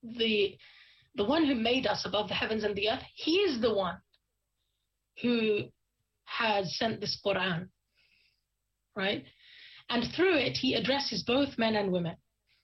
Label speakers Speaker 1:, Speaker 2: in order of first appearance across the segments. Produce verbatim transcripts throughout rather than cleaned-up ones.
Speaker 1: the the one who made us above the heavens and the earth, he is the one who has sent this Quran, right? And through it, he addresses both men and women.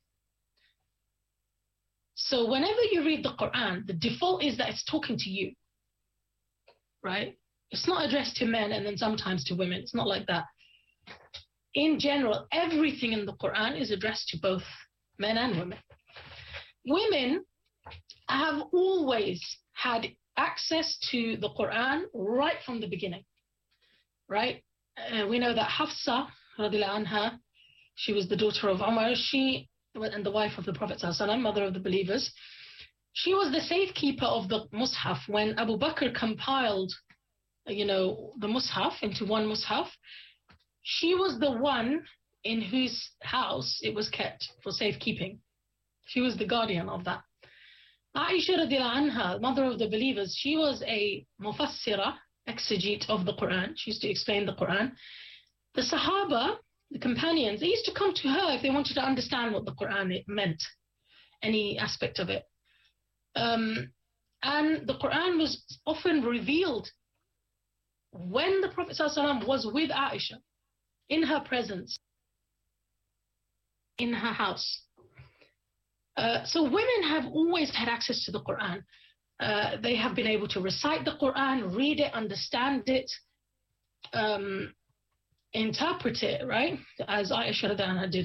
Speaker 1: So whenever you read the Quran, the default is that it's talking to you, right? It's not addressed to men and then sometimes to women. It's not like that. In general, everything in the Quran is addressed to both men and women. Women have always had access to the Quran right from the beginning, right? Uh, we know that Hafsa, radiallahu anha, she was the daughter of Umar, she and the wife of the Prophet sallallahu alaihi wasallam, mother of the believers. She was the safekeeper of the Mus'haf when Abu Bakr compiled, you know, the Mus'haf into one Mus'haf. She was the one in whose house it was kept for safekeeping. She was the guardian of that. Aisha radiallahu anha, mother of the believers, she was a mufassira, exegete of the Quran. She used to explain the Quran. The Sahaba, the companions, they used to come to her if they wanted to understand what the Quran meant, any aspect of it. Um, and the Quran was often revealed when the Prophet ﷺ was with Aisha, in her presence, in her house. Uh, so women have always had access to the Quran. Uh, they have been able to recite the Quran, read it, understand it, um, interpret it, right? As Aisha radiallahu anha did.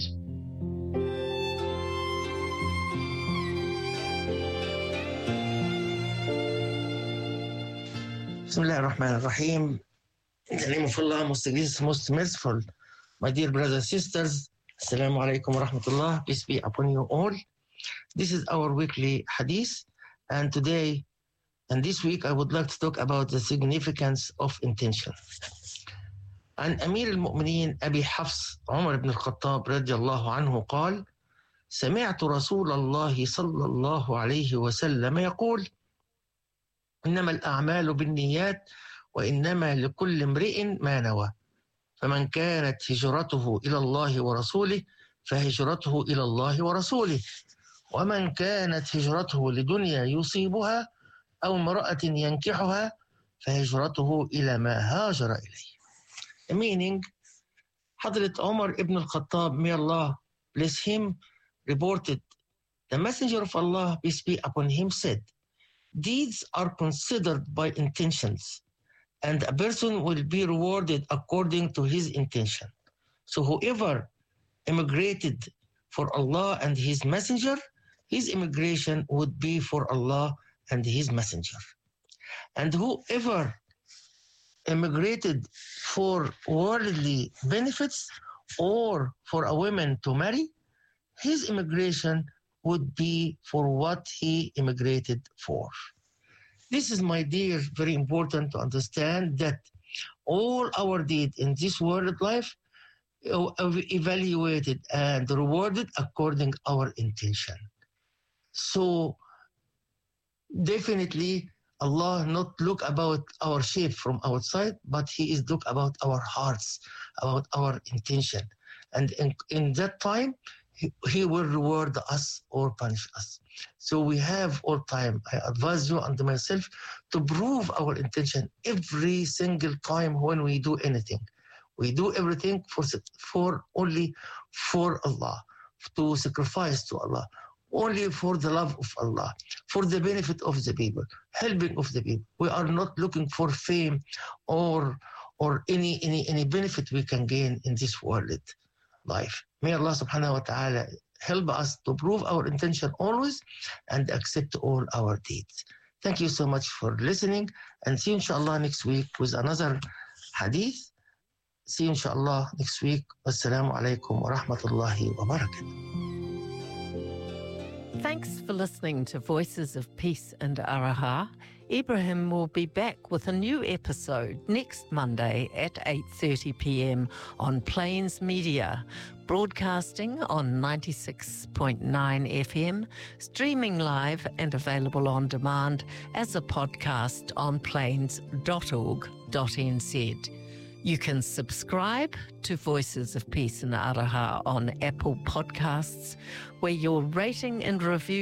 Speaker 2: Bismillah ar-Rahman ar-Rahim. In the name of Allah, most gracious, most merciful. My dear brothers and sisters, Assalamu alaikum wa rahmatullah. Peace be upon you all. This is our weekly hadith, and today and this week I would like to talk about the significance of intention. عن أمير المؤمنين أبي حفص عمر بن الخطاب رضي الله عنه قال: سمعت رسول الله صلى الله عليه وسلم يقول: إنما الأعمال بالنيات وإنما لكل امرئ ما نوى، فمن كانت هجرته إلى الله ورسوله فهجرته إلى الله ورسوله، ومن كانت هجرته لدنيا يصيبها أو امرأة ينكحها فهجرته إلى ما هاجر إليه. Meaning, Hadrat Umar ibn al-Khattab, may Allah bless him, reported, the Messenger of Allah, peace be upon him, said, deeds are considered by intentions, and a person will be rewarded according to his intention. So whoever immigrated for Allah and his Messenger, his immigration would be for Allah and his Messenger. And whoever immigrated for worldly benefits or for a woman to marry, his immigration would be for what he immigrated for. This is, my dear, very important to understand that all our deeds in this world life are evaluated and rewarded according to our intention. So definitely Allah not look about our shape from outside, but He is look about our hearts, about our intention. And in, in that time, he, he will reward us or punish us. So we have all time, I advise you and myself to prove our intention every single time when we do anything. We do everything for, for only for Allah, to sacrifice to Allah, only for the love of Allah, for the benefit of the people, helping of the people. We are not looking for fame or or any any any benefit we can gain in this world life. May Allah subhanahu wa ta'ala help us to prove our intention always and accept all our deeds. Thank you so much for listening, and see you inshallah next week with another hadith. See you inshallah next week. Wassalamu alaikum wa rahmatullahi wa barakatuh.
Speaker 3: Thanks for listening to Voices of Peace and Araha. Ibrahim will be back with a new episode next Monday at eight thirty p.m. on Plains Media, broadcasting on ninety-six point nine F M, streaming live and available on demand as a podcast on plains dot org dot n z. You can subscribe to Voices of Peace and Araha on Apple Podcasts, where your rating and review